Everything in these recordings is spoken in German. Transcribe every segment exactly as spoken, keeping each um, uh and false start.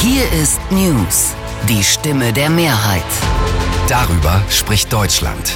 Hier ist News, die Stimme der Mehrheit. Darüber spricht Deutschland.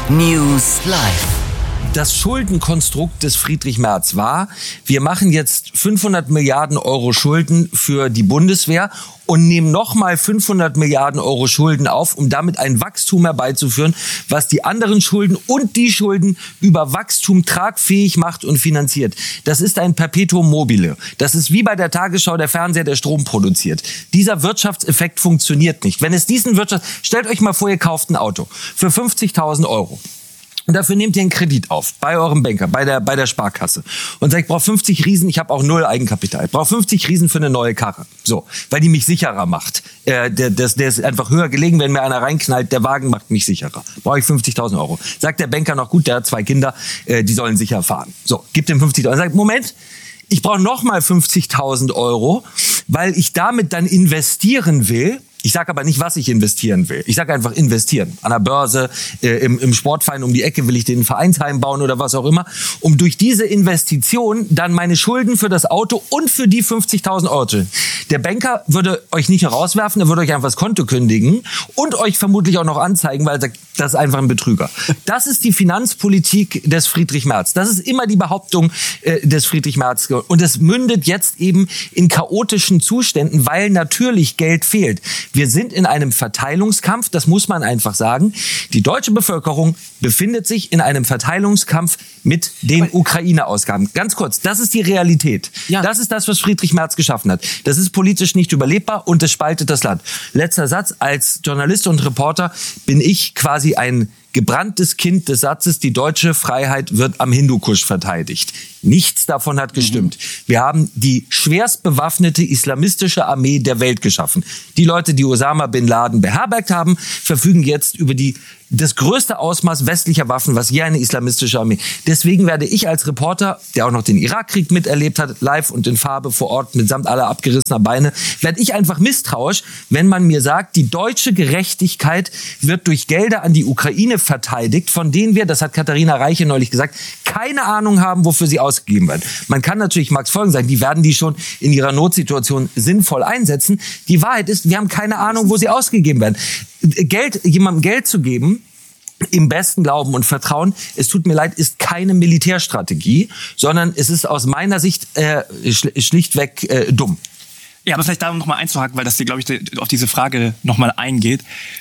News Live. Das Schuldenkonstrukt des Friedrich Merz war, wir machen jetzt fünfhundert Milliarden Euro Schulden für die Bundeswehr und nehmen nochmal fünfhundert Milliarden Euro Schulden auf, um damit ein Wachstum herbeizuführen, was die anderen Schulden und die Schulden über Wachstum tragfähig macht und finanziert. Das ist ein Perpetuum mobile. Das ist wie bei der Tagesschau der Fernseher, der Strom produziert. Dieser Wirtschaftseffekt funktioniert nicht. Wenn es diesen Wirtschafts... Stellt euch mal vor, ihr kauft ein Auto für fünfzigtausend Euro. Und dafür nehmt ihr einen Kredit auf bei eurem Banker, bei der bei der Sparkasse und sagt, ich brauche fünfzig Riesen, ich habe auch null Eigenkapital. Ich brauche fünfzig Riesen für eine neue Karre. So, weil die mich sicherer macht. Äh, der, der, der ist einfach höher gelegen, wenn mir einer reinknallt, der Wagen macht mich sicherer. Brauche ich fünfzigtausend Euro. Sagt der Banker noch, gut, der hat zwei Kinder, äh, die sollen sicher fahren. So, gibt ihm fünfzigtausend. Sagt, Moment, ich brauche nochmal fünfzigtausend Euro, weil ich damit dann investieren will. Ich sage aber nicht, was ich investieren will. Ich sage einfach investieren. An der Börse, äh, im, im Sportverein um die Ecke will ich den Vereinsheim bauen oder was auch immer. Um durch diese Investition dann meine Schulden für das Auto und für die fünfzigtausend Euro zu. Der Banker würde euch nicht noch rauswerfen, er würde euch einfach das Konto kündigen und euch vermutlich auch noch anzeigen, weil er sagt, das ist einfach ein Betrüger. Das ist die Finanzpolitik des Friedrich Merz. Das ist immer die Behauptung äh, des Friedrich Merz. Und es mündet jetzt eben in chaotischen Zuständen, weil natürlich Geld fehlt. Wir sind in einem Verteilungskampf, das muss man einfach sagen. Die deutsche Bevölkerung befindet sich in einem Verteilungskampf mit den Ukraine-Ausgaben. Ganz kurz, das ist die Realität. Ja. Das ist das, was Friedrich Merz geschaffen hat. Das ist politisch nicht überlebbar und es spaltet das Land. Letzter Satz, als Journalist und Reporter bin ich quasi ein gebranntes Kind des Satzes, die deutsche Freiheit wird am Hindukusch verteidigt. Nichts davon hat gestimmt. Wir haben die schwerst bewaffnete islamistische Armee der Welt geschaffen. Die Leute, die Osama Bin Laden beherbergt haben, verfügen jetzt über die das größte Ausmaß westlicher Waffen, was je eine islamistische Armee. Deswegen werde ich als Reporter, der auch noch den Irakkrieg miterlebt hat, live und in Farbe vor Ort mitsamt aller abgerissener Beine, werde ich einfach misstrauisch, wenn man mir sagt, die deutsche Gerechtigkeit wird durch Gelder an die Ukraine verteidigt, von denen wir, das hat Katharina Reiche neulich gesagt, keine Ahnung haben, wofür sie ausgegeben werden. Man kann natürlich Max Folgen sagen, die werden die schon in ihrer Notsituation sinnvoll einsetzen. Die Wahrheit ist, wir haben keine Ahnung, wo sie ausgegeben werden. Geld, jemandem Geld zu geben, im besten Glauben und Vertrauen, es tut mir leid, ist keine Militärstrategie, sondern es ist aus meiner Sicht äh, schlichtweg äh, dumm. Ja, aber vielleicht da noch mal einzuhaken, weil das hier, glaube ich, auf diese Frage noch mal eingeht.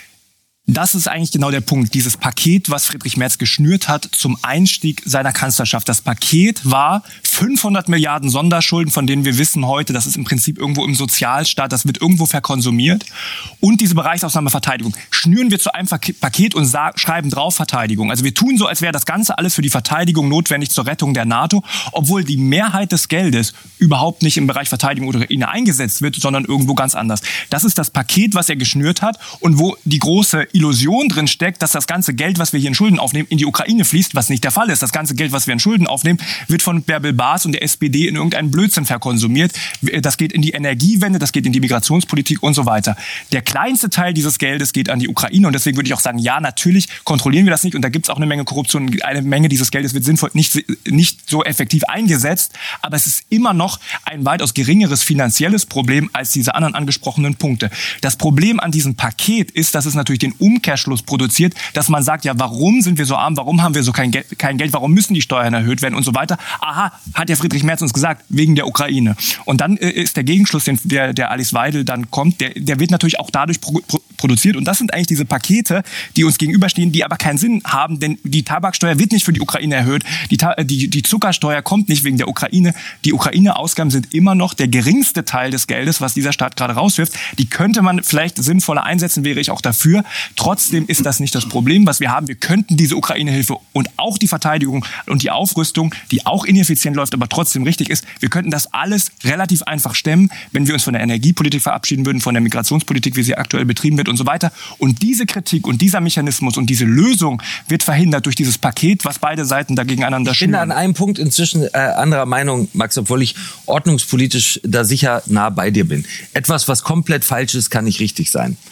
Das ist eigentlich genau der Punkt. Dieses Paket, was Friedrich Merz geschnürt hat zum Einstieg seiner Kanzlerschaft. Das Paket war fünfhundert Milliarden Sonderschulden, von denen wir wissen heute, das ist im Prinzip irgendwo im Sozialstaat, das wird irgendwo verkonsumiert. Und diese Bereichsausnahme Verteidigung. Schnüren wir zu einem Paket und schreiben drauf Verteidigung. Also wir tun so, als wäre das Ganze alles für die Verteidigung notwendig zur Rettung der NATO, obwohl die Mehrheit des Geldes überhaupt nicht im Bereich Verteidigung oder Ukraine eingesetzt wird, sondern irgendwo ganz anders. Das ist das Paket, was er geschnürt hat und wo die große Illusion drin steckt, dass das ganze Geld, was wir hier in Schulden aufnehmen, in die Ukraine fließt, was nicht der Fall ist. Das ganze Geld, was wir in Schulden aufnehmen, wird von Bärbel Baas und der S P D in irgendeinen Blödsinn verkonsumiert. Das geht in die Energiewende, das geht in die Migrationspolitik und so weiter. Der kleinste Teil dieses Geldes geht an die Ukraine und deswegen würde ich auch sagen, ja, natürlich kontrollieren wir das nicht und da gibt es auch eine Menge Korruption, eine Menge dieses Geldes wird sinnvoll nicht, nicht so effektiv eingesetzt, aber es ist immer noch ein weitaus geringeres finanzielles Problem als diese anderen angesprochenen Punkte. Das Problem an diesem Paket ist, dass es natürlich den Umkehrschluss produziert, dass man sagt, ja, warum sind wir so arm, warum haben wir so kein Geld, kein Geld, warum müssen die Steuern erhöht werden und so weiter. Aha, hat ja Friedrich Merz uns gesagt, wegen der Ukraine. Und dann äh, ist der Gegenschluss, den der, der Alice Weidel dann kommt, der, der wird natürlich auch dadurch pro, pro, produziert. Und das sind eigentlich diese Pakete, die uns gegenüberstehen, die aber keinen Sinn haben, denn die Tabaksteuer wird nicht für die Ukraine erhöht, die, die, die Zuckersteuer kommt nicht wegen der Ukraine. Die Ukraine-Ausgaben sind immer noch der geringste Teil des Geldes, was dieser Staat gerade rauswirft. Die könnte man vielleicht sinnvoller einsetzen, wäre ich auch dafür. Trotzdem ist das nicht das Problem, was wir haben. Wir könnten diese Ukraine-Hilfe und auch die Verteidigung und die Aufrüstung, die auch ineffizient läuft, aber trotzdem richtig ist, wir könnten das alles relativ einfach stemmen, wenn wir uns von der Energiepolitik verabschieden würden, von der Migrationspolitik, wie sie aktuell betrieben wird und so weiter. Und diese Kritik und dieser Mechanismus und diese Lösung wird verhindert durch dieses Paket, was beide Seiten da gegeneinander schnüren. Ich bin an einem Punkt inzwischen äh, anderer Meinung, Max, obwohl ich ordnungspolitisch da sicher nah bei dir bin. Etwas, was komplett falsch ist, kann nicht richtig sein.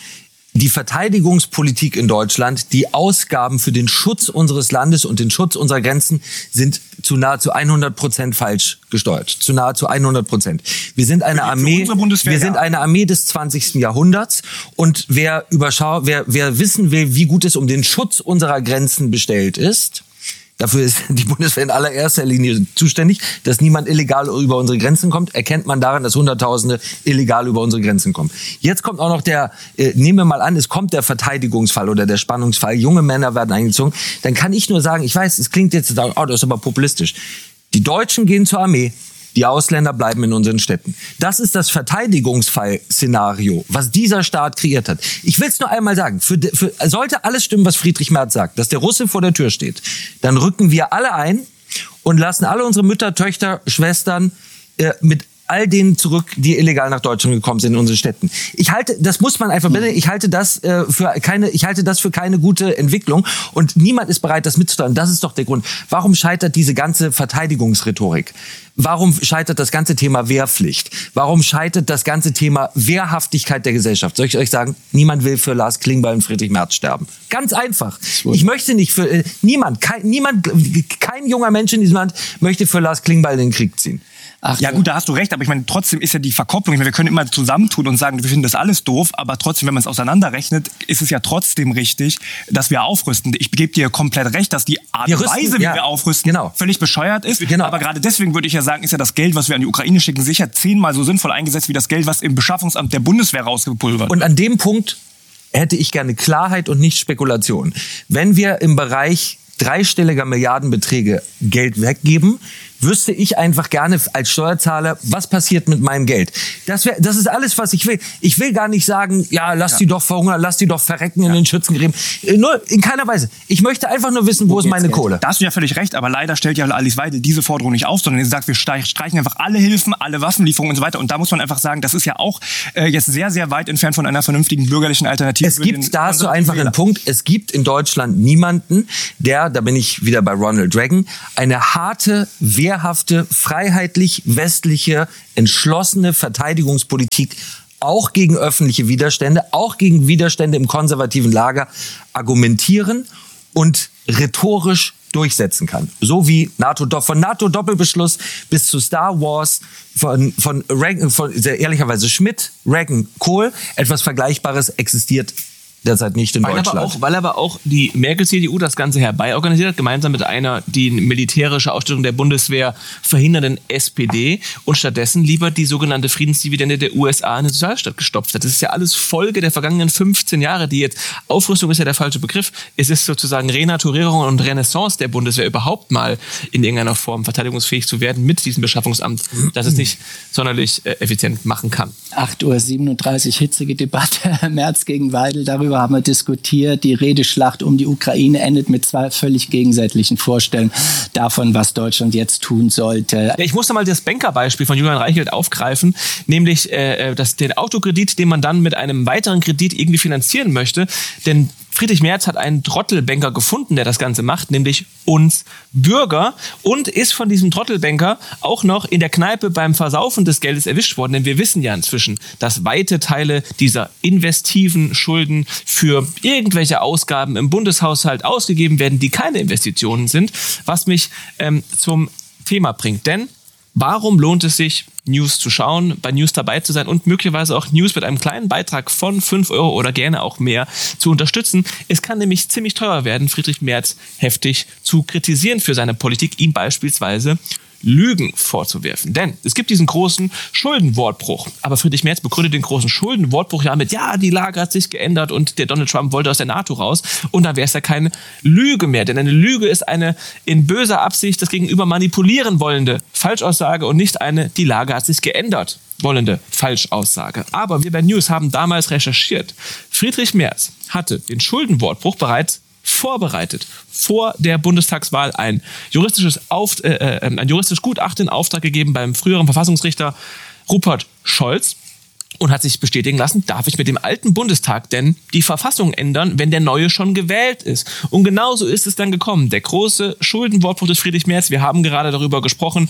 die Verteidigungspolitik in Deutschland, die Ausgaben für den Schutz unseres Landes und den Schutz unserer Grenzen sind zu nahezu hundert Prozent falsch gesteuert. Zu nahezu hundert Prozent. Wir sind eine Armee, wir sind eine Armee des zwanzigsten Jahrhunderts und wer überschau, wer, wer wissen will, wie gut es um den Schutz unserer Grenzen bestellt ist, dafür ist die Bundeswehr in allererster Linie zuständig, dass niemand illegal über unsere Grenzen kommt, erkennt man daran, dass Hunderttausende illegal über unsere Grenzen kommen. Jetzt kommt auch noch der, äh, nehmen wir mal an, es kommt der Verteidigungsfall oder der Spannungsfall, junge Männer werden eingezogen, dann kann ich nur sagen, ich weiß, es klingt jetzt, oh, das ist aber populistisch. Die Deutschen gehen zur Armee. Die Ausländer bleiben in unseren Städten. Das ist das Verteidigungsfall-Szenario, was dieser Staat kreiert hat. Ich will es nur einmal sagen, für, für, sollte alles stimmen, was Friedrich Merz sagt, dass der Russe vor der Tür steht, dann rücken wir alle ein und lassen alle unsere Mütter, Töchter, Schwestern äh, mit all denen zurück, die illegal nach Deutschland gekommen sind in unseren Städten. Ich halte, das muss man einfach, ich halte das äh, für keine, ich halte das für keine gute Entwicklung und niemand ist bereit, das mitzusteuern. Das ist doch der Grund. Warum scheitert diese ganze Verteidigungsrhetorik? Warum scheitert das ganze Thema Wehrpflicht? Warum scheitert das ganze Thema Wehrhaftigkeit der Gesellschaft? Soll ich euch sagen, niemand will für Lars Klingbeil und Friedrich Merz sterben. Ganz einfach. Ich möchte nicht für, äh, niemand, kein, niemand, kein junger Mensch in diesem Land möchte für Lars Klingbeil in den Krieg ziehen. Ach, ja gut, da hast du recht, aber ich meine, trotzdem ist ja die Verkopplung, ich meine, wir können immer zusammentun und sagen, wir finden das alles doof, aber trotzdem, wenn man es auseinanderrechnet, ist es ja trotzdem richtig, dass wir aufrüsten. Ich gebe dir komplett recht, dass die Art und Weise, wie ja, wir aufrüsten, genau. völlig bescheuert ist. Genau. Aber gerade deswegen würde ich ja sagen, ist ja das Geld, was wir an die Ukraine schicken, sicher zehnmal so sinnvoll eingesetzt, wie das Geld, was im Beschaffungsamt der Bundeswehr rausgepulvert wird. Und an dem Punkt hätte ich gerne Klarheit und nicht Spekulation. Wenn wir im Bereich dreistelliger Milliardenbeträge Geld weggeben, wüsste ich einfach gerne als Steuerzahler, was passiert mit meinem Geld. Das, wär, das ist alles, was ich will. Ich will gar nicht sagen, ja, lass ja. die doch verhungern, lass die doch verrecken ja. in den Schützengräben. Nur in keiner Weise. Ich möchte einfach nur wissen, wo, wo ist meine Geld? Kohle. Da hast du ja völlig recht, aber leider stellt ja Alice Weidel diese Forderung nicht auf, sondern sie sagt, wir streichen einfach alle Hilfen, alle Waffenlieferungen und so weiter. Und da muss man einfach sagen, das ist ja auch äh, jetzt sehr, sehr weit entfernt von einer vernünftigen bürgerlichen Alternative. Es gibt, den, da hast du einfach einen Punkt, es gibt in Deutschland niemanden, der, da bin ich wieder bei Ronald Reagan, eine harte, wehrhafte, freiheitlich, westliche, entschlossene Verteidigungspolitik auch gegen öffentliche Widerstände, auch gegen Widerstände im konservativen Lager argumentieren und rhetorisch durchsetzen kann. So wie NATO, von NATO-Doppelbeschluss bis zu Star Wars, von, von, Reagan, von sehr ehrlicherweise Schmidt, Reagan, Kohl, etwas Vergleichbares existiert derzeit nicht in weil Deutschland. Aber auch, weil aber auch die Merkel-C D U das Ganze herbeiorganisiert hat, gemeinsam mit einer die militärische Ausstattung der Bundeswehr verhindernden S P D und stattdessen lieber die sogenannte Friedensdividende der U S A in den Sozialstaat gestopft hat. Das ist ja alles Folge der vergangenen fünfzehn Jahre, die jetzt, Aufrüstung ist ja der falsche Begriff, es ist sozusagen Renaturierung und Renaissance der Bundeswehr überhaupt mal in irgendeiner Form verteidigungsfähig zu werden mit diesem Beschaffungsamt, das es nicht sonderlich äh, effizient machen kann. acht Uhr siebenunddreißig, hitzige Debatte, Merz gegen Weidel, darüber haben wir diskutiert. Die Redeschlacht um die Ukraine endet mit zwei völlig gegensätzlichen Vorstellungen davon, was Deutschland jetzt tun sollte. Ja, ich musste mal das Bankerbeispiel von Julian Reichelt aufgreifen, nämlich äh, das, den Autokredit, den man dann mit einem weiteren Kredit irgendwie finanzieren möchte, denn Friedrich Merz hat einen Trottelbanker gefunden, der das Ganze macht, nämlich uns Bürger, und ist von diesem Trottelbanker auch noch in der Kneipe beim Versaufen des Geldes erwischt worden. Denn wir wissen ja inzwischen, dass weite Teile dieser investiven Schulden für irgendwelche Ausgaben im Bundeshaushalt ausgegeben werden, die keine Investitionen sind, was mich ähm, zum Thema bringt. Denn warum lohnt es sich, News zu schauen, bei News dabei zu sein und möglicherweise auch News mit einem kleinen Beitrag von fünf Euro oder gerne auch mehr zu unterstützen? Es kann nämlich ziemlich teuer werden, Friedrich Merz heftig zu kritisieren für seine Politik, ihm beispielsweise Lügen vorzuwerfen. Denn es gibt diesen großen Schuldenwortbruch. Aber Friedrich Merz begründet den großen Schuldenwortbruch ja mit, ja, die Lage hat sich geändert und der Donald Trump wollte aus der NATO raus. Und dann wäre es ja keine Lüge mehr. Denn eine Lüge ist eine in böser Absicht das Gegenüber manipulieren wollende Falschaussage und nicht eine, die Lage hat sich geändert wollende Falschaussage. Aber wir bei News haben damals recherchiert. Friedrich Merz hatte den Schuldenwortbruch bereits vorbereitet, vor der Bundestagswahl ein juristisches Auf, äh, ein juristisches Gutachten in Auftrag gegeben beim früheren Verfassungsrichter Rupert Scholz und hat sich bestätigen lassen, darf ich mit dem alten Bundestag denn die Verfassung ändern, wenn der neue schon gewählt ist? Und genauso ist es dann gekommen. Der große Schuldenwortbruch des Friedrich Merz, wir haben gerade darüber gesprochen,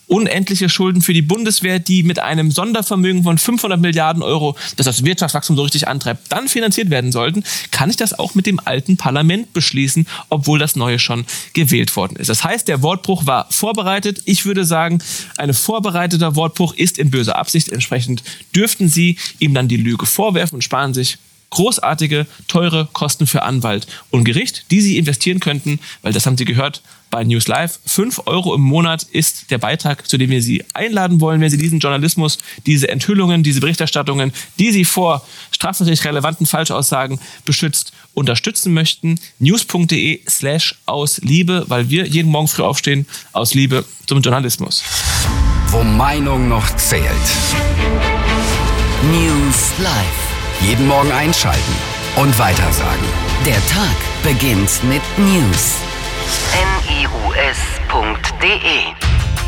unendliche Schulden für die Bundeswehr, die mit einem Sondervermögen von fünfhundert Milliarden Euro, das das Wirtschaftswachstum so richtig antreibt, dann finanziert werden sollten, kann ich das auch mit dem alten Parlament beschließen, obwohl das neue schon gewählt worden ist. Das heißt, der Wortbruch war vorbereitet. Ich würde sagen, ein vorbereiteter Wortbruch ist in böser Absicht. Entsprechend dürften Sie ihm dann die Lüge vorwerfen und sparen sich großartige, teure Kosten für Anwalt und Gericht, die Sie investieren könnten, weil das haben Sie gehört bei News Live. Fünf Euro im Monat ist der Beitrag, zu dem wir Sie einladen wollen, wenn Sie diesen Journalismus, diese Enthüllungen, diese Berichterstattungen, die Sie vor strafrechtlich relevanten Falschaussagen beschützt, unterstützen möchten. news.de slash aus Liebe, weil wir jeden Morgen früh aufstehen, aus Liebe zum Journalismus. Wo Meinung noch zählt. News Live. Jeden Morgen einschalten und weitersagen. Der Tag beginnt mit News. N I U S punkt D E